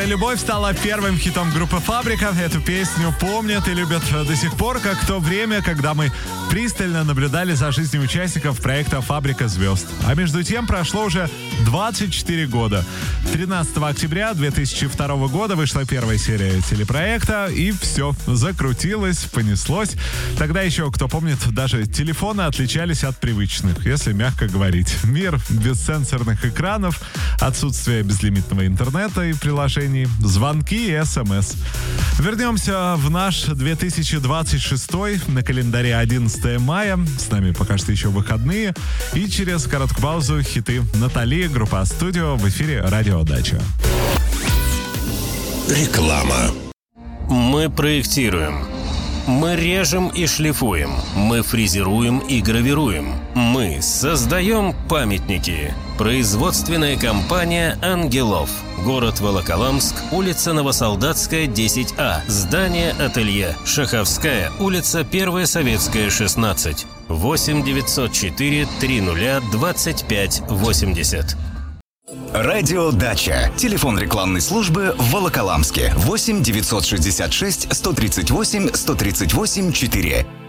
любовь» стала первым хитом группы «Фабрика». Эту песню помнят и любят до сих пор, как то время, когда мы пристально наблюдали за жизнью участников проекта «Фабрика звезд». А между тем прошло уже 24 года. 13 октября 2002 года вышла первая серия телепроекта, и все, закрутилось, понеслось. Тогда еще, кто помнит, даже телефоны отличались от привычных, если мягко говорить. Мир без сенсорных экранов, отсутствие безлимитного интернета и приложений, звонки и СМС. Вернемся в наш 2026, на календаре 11 мая. С нами пока что еще выходные. И через короткую паузу хиты Натали, группа «Студио» в эфире «Радио Дача». Реклама. Мы проектируем. Мы режем и шлифуем. Мы фрезеруем и гравируем. Мы создаем памятники. Производственная компания «Ангелов». Город Волоколамск, улица Новосолдатская, 10А. Здание «Ателье». Шаховская, улица 1 Советская, 16. 8 904 30 25 80. Радио Дача. Телефон рекламной службы в Волоколамске. 8 966 138 138 4.